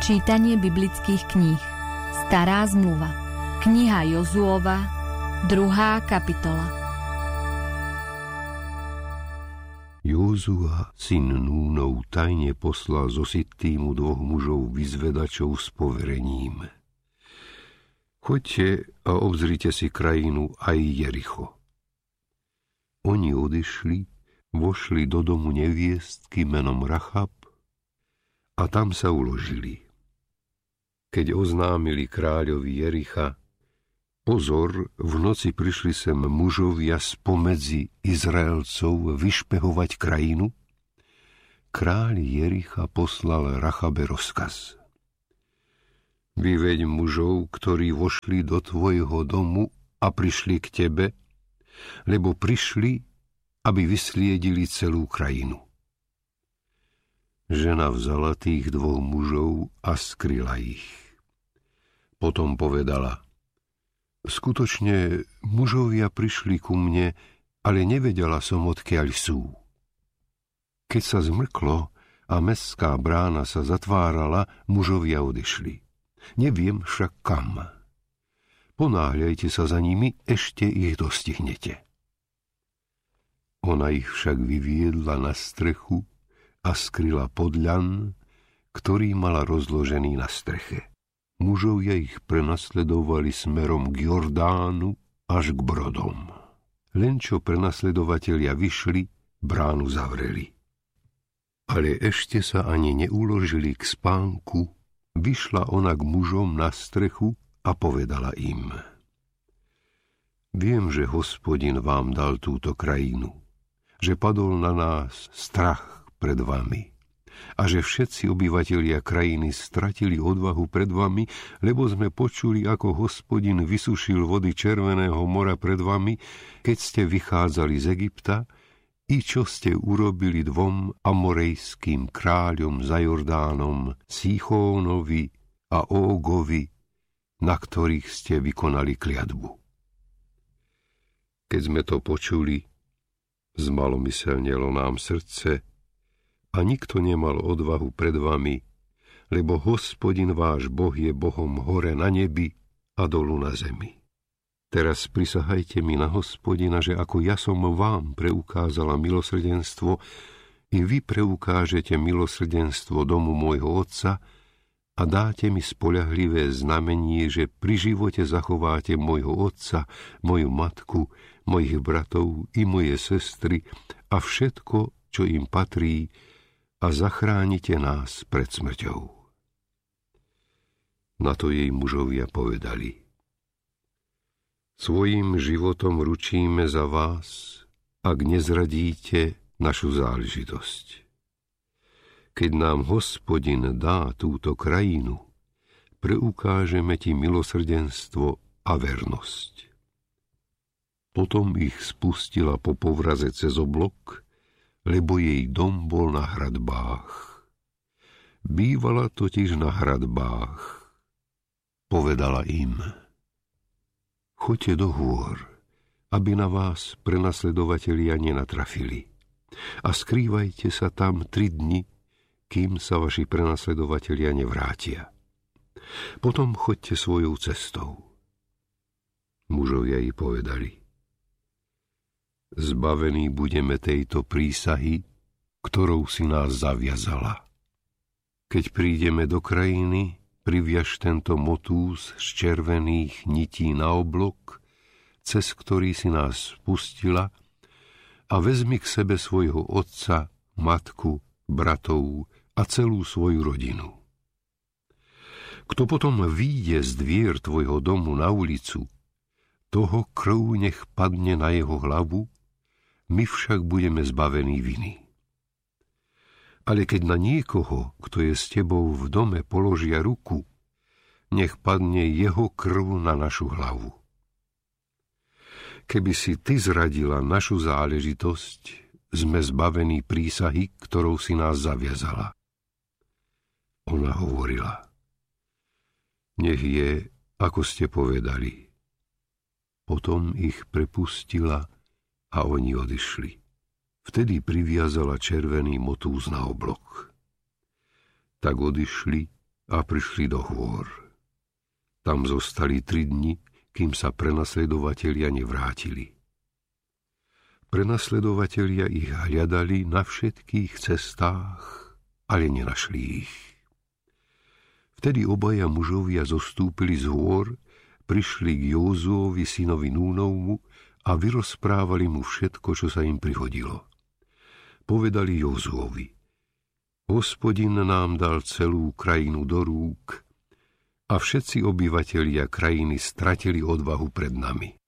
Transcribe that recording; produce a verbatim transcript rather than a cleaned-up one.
Čítanie biblických kníh. Stará zmluva. Kniha Jozuova, druhá kapitola. Jozua, syn Núnov, tajne poslal zo Sittímu dvoch mužov vyzvedačov s poverením. Choďte a obzrite si krajinu aj Jericho. Oni odišli, vošli do domu neviestky menom Rachab a tam sa uložili. Keď oznámili kráľovi Jericha: pozor, v noci prišli sem mužovia spomedzi Izraelcov vyšpehovať krajinu, kráľ Jericha poslal Rachabe rozkaz: vyveď mužov, ktorí vošli do tvojho domu a prišli k tebe, lebo prišli, aby vysliedili celú krajinu. Žena vzala tých dvoch mužov a skryla ich. Potom povedala: skutočne mužovia prišli ku mne, ale nevedela som, odkiaľ sú. Keď sa zmrklo a mestská brána sa zatvárala, mužovia odišli. Neviem však kam. Ponáhľajte sa za nimi, ešte ich dostihnete. Ona ich však vyviedla na strechu a skryla pod ľan, ktorý mala rozložený na streche. Mužovia ich prenasledovali smerom k Jordánu až k brodom. Len čo prenasledovatelia vyšli, bránu zavreli. Ale ešte sa ani neuložili k spánku, vyšla ona k mužom na strechu a povedala im: viem, že Hospodin vám dal túto krajinu, že padol na nás strach pred vami a že všetci obyvatelia krajiny stratili odvahu pred vami, lebo sme počuli, ako Hospodin vysušil vody Červeného mora pred vami, keď ste vychádzali z Egypta, i čo ste urobili dvom amorejským kráľom za Jordánom, Síchónovi a Ógovi, na ktorých ste vykonali kliatbu. Keď sme to počuli, zmalomyselnelo nám srdce a nikto nemal odvahu pred vami, lebo Hospodin váš Boh je Bohom hore na nebi a dolu na zemi. Teraz prisahajte mi na Hospodina, že ako ja som vám preukázala milosrdenstvo, i vy preukážete milosrdenstvo domu môjho otca a dáte mi spoľahlivé znamenie, že pri živote zachováte môjho otca, moju matku, mojich bratov i moje sestry a všetko, čo im patrí, a zachránite nás pred smrťou. Na to jej mužovia povedali: svojím životom ručíme za vás, ak nezradíte našu záležitosť. Keď nám Hospodin dá túto krajinu, preukážeme ti milosrdenstvo a vernosť. Potom ich spustila po povraze cez oblok, lebo jej dom bol na hradbách. Bývala totiž na hradbách. Povedala im: choďte do hôr, aby na vás prenasledovatelia nenatrafili, a skrývajte sa tam tri dni, kým sa vaši prenasledovatelia nevrátia. Potom choďte svojou cestou. Mužovia jej povedali: zbavení budeme tejto prísahy, ktorou si nás zaviazala. Keď prídeme do krajiny, priviaž tento motúz z červených nití na oblok, cez ktorý si nás spustila, a vezmi k sebe svojho otca, matku, bratov a celú svoju rodinu. Kto potom vyjde z dvier tvojho domu na ulicu, toho krv nech padne na jeho hlavu, my však budeme zbavení viny. Ale keď na niekoho, kto je s tebou v dome, položia ruku, nech padne jeho krv na našu hlavu. Keby si ty zradila našu záležitosť, sme zbavení prísahy, ktorou si nás zaviazala. Ona hovorila: nech je, ako ste povedali. Potom ich prepustila a oni odišli. Vtedy priviazala červený motúz na oblok. Tak odišli a prišli do hôr. Tam zostali tri dni, kým sa prenasledovatelia nevrátili. Prenasledovatelia ich hľadali na všetkých cestách, ale nenašli ich. Vtedy obaja mužovia zostúpili z hôr, prišli k Józuovi, synovi Núnovmu, a vyrozprávali mu všetko, čo sa im prihodilo. Povedali Józuovi: Hospodin nám dal celú krajinu do rúk a všetci obyvatelia krajiny stratili odvahu pred nami.